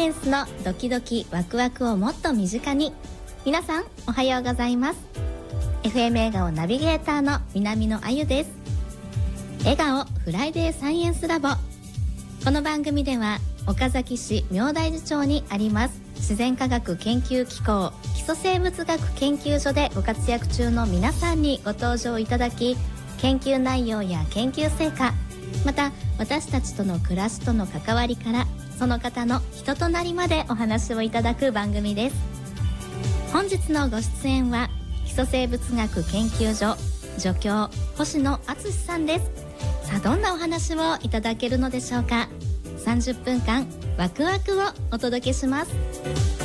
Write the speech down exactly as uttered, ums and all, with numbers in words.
エンスのドキドキワクワクをもっと身近に。皆さんおはようございます。 エフエム 笑顔ナビゲーターの南野あゆです。笑顔フライデーサイエンスラボ。この番組では岡崎市明大寺町にあります自然科学研究機構基礎生物学研究所でご活躍中の皆さんにご登場いただき、研究内容や研究成果、また私たちとの暮らしとの関わりからその方の人となりまでお話をいただく番組です。本日のご出演は基礎生物学研究所助教星野敦さんです。さあ、どんなお話をいただけるのでしょうか。さんじゅっぷんかんワクワクをお届けします。